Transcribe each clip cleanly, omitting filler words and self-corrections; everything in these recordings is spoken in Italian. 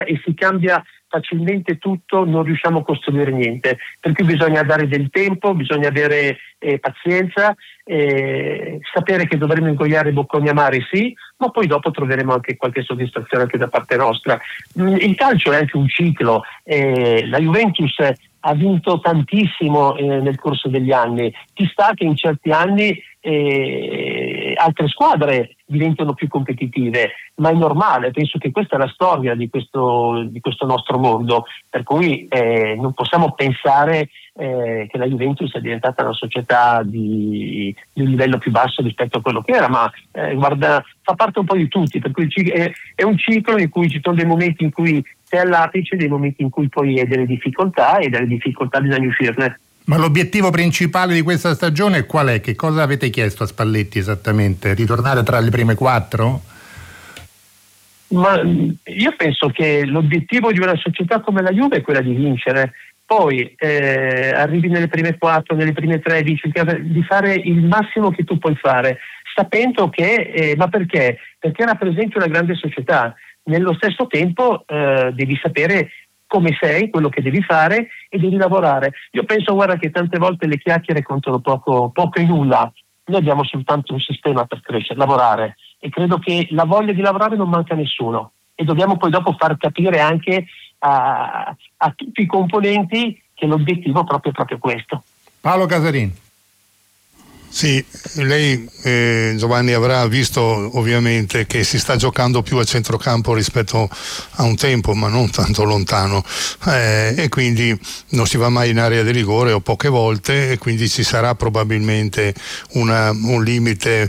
e si cambia facilmente tutto, non riusciamo a costruire niente, per cui bisogna dare del tempo, bisogna avere pazienza, sapere che dovremo ingoiare i bocconi amari, sì, ma poi dopo troveremo anche qualche soddisfazione anche da parte nostra. Il calcio è anche un ciclo, la Juventus ha vinto tantissimo nel corso degli anni, ci sta che in certi anni altre squadre diventano più competitive, ma è normale, penso che questa è la storia di questo nostro mondo, per cui non possiamo pensare che la Juventus è diventata una società di un livello più basso rispetto a quello che era, ma guarda, fa parte un po' di tutti, per cui è un ciclo in cui ci sono dei momenti in cui sei all'apice, dei momenti in cui poi hai delle difficoltà e dalle difficoltà bisogna uscirne. Ma l'obiettivo principale di questa stagione qual è? Che cosa avete chiesto a Spalletti esattamente? Ritornare tra le prime 4? Ma io penso che l'obiettivo di una società come la Juve è quella di vincere, poi arrivi nelle prime 4, nelle prime 3, di fare il massimo che tu puoi fare, sapendo che, ma perché? Perché rappresenti una grande società, nello stesso tempo devi sapere come sei, quello che devi fare e devi lavorare. Io penso, guarda, che tante volte le chiacchiere contano poco e nulla. Noi abbiamo soltanto un sistema per crescere, lavorare, e credo che la voglia di lavorare non manca a nessuno, e dobbiamo poi dopo far capire anche a tutti i componenti che l'obiettivo è proprio questo. Paolo Casarin. Sì, lei Giovanni avrà visto ovviamente che si sta giocando più a centrocampo rispetto a un tempo, ma non tanto lontano, e quindi non si va mai in area di rigore o poche volte, e quindi ci sarà probabilmente un limite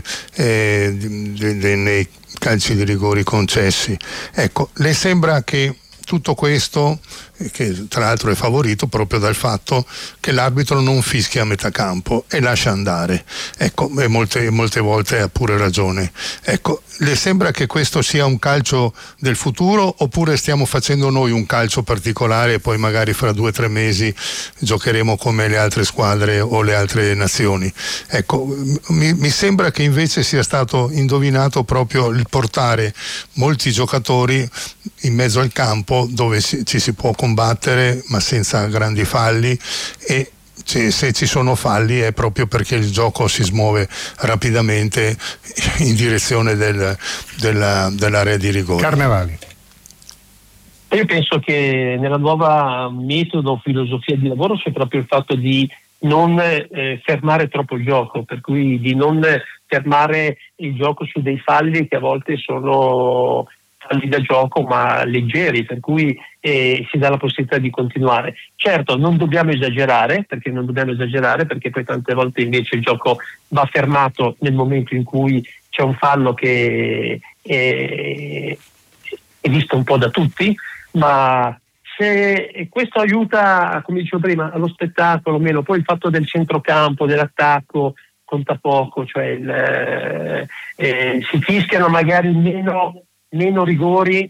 nei calci di rigori concessi. Ecco, le sembra che tutto questo, che tra l'altro è favorito proprio dal fatto che l'arbitro non fischia a metà campo e lascia andare, ecco, e molte volte ha pure ragione. Ecco, le sembra che questo sia un calcio del futuro, oppure stiamo facendo noi un calcio particolare e poi magari fra 2 o 3 mesi giocheremo come le altre squadre o le altre nazioni? Ecco, mi sembra che invece sia stato indovinato proprio il portare molti giocatori in mezzo al campo, dove ci si può combattere ma senza grandi falli, e se ci sono falli è proprio perché il gioco si smuove rapidamente in direzione dell'area di rigore. Carnevali. Io penso che nella nuova metodo, filosofia di lavoro c'è proprio il fatto di non fermare troppo il gioco, per cui di non fermare il gioco su dei falli che a volte sono falli da gioco ma leggeri, per cui si dà la possibilità di continuare. Certo, non dobbiamo esagerare, perché poi tante volte invece il gioco va fermato nel momento in cui c'è un fallo che è visto un po' da tutti, ma se questo aiuta, come dicevo prima, allo spettacolo meno, poi il fatto del centrocampo, dell'attacco conta poco, cioè si fischiano magari meno rigori,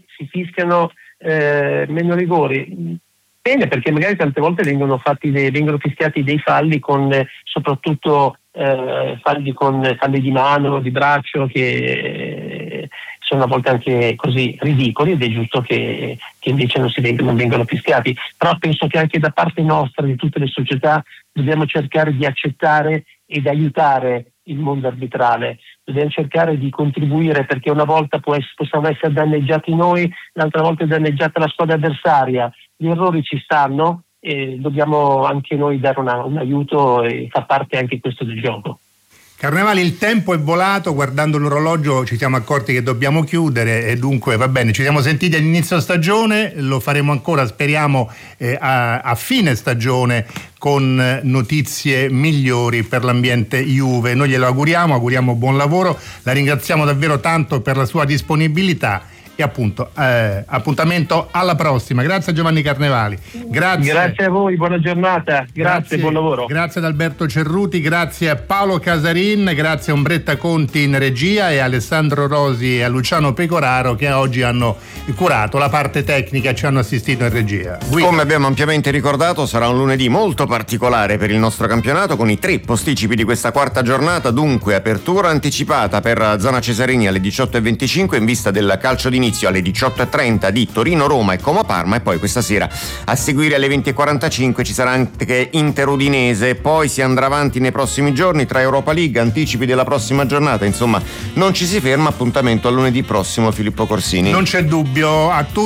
meno rigori. Bene, perché magari tante volte vengono fischiati dei falli con soprattutto falli di mano, di braccio, che sono a volte anche così ridicoli, ed è giusto che invece non vengano fischiati. Però penso che anche da parte nostra, di tutte le società, dobbiamo cercare di accettare ed aiutare il mondo arbitrale, dobbiamo cercare di contribuire, perché una volta possiamo essere danneggiati noi, l'altra volta è danneggiata la squadra avversaria. Gli errori ci stanno e dobbiamo anche noi dare un aiuto, e fa parte anche questo del gioco. Carnevali, il tempo è volato, guardando l'orologio ci siamo accorti che dobbiamo chiudere, e dunque va bene, ci siamo sentiti all'inizio stagione, lo faremo ancora, speriamo a fine stagione, con notizie migliori per l'ambiente Juve. Noi glielo auguriamo buon lavoro, la ringraziamo davvero tanto per la sua disponibilità, e appunto appuntamento alla prossima. Grazie a Giovanni Carnevali. Grazie a voi, buona giornata, grazie, buon lavoro. Grazie ad Alberto Cerruti, grazie a Paolo Casarin, grazie a Ombretta Conti in regia, e a Alessandro Rosi e a Luciano Pecoraro, che oggi hanno curato la parte tecnica e ci hanno assistito in regia. Come abbiamo ampiamente ricordato, sarà un lunedì molto particolare per il nostro campionato, con i 3 posticipi di questa quarta giornata. Dunque, apertura anticipata per Zona Cesarini alle 18:25 in vista del calcio di inizio alle 18:30 di Torino-Roma e Como-Parma, e poi questa sera a seguire alle 20:45 ci sarà anche Inter-Udinese. Poi si andrà avanti nei prossimi giorni tra Europa League, anticipi della prossima giornata, insomma non ci si ferma. Appuntamento a lunedì prossimo, Filippo Corsini. Non c'è dubbio. A tutti